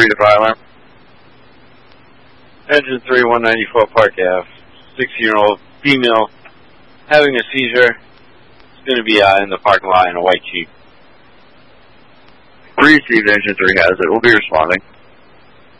3, the fire alarm. Engine 3, 194 Park Ave. 16-year-old female having a seizure. It's going to be in the parking lot in a white Jeep. Received, Engine 3 has it. We'll be responding.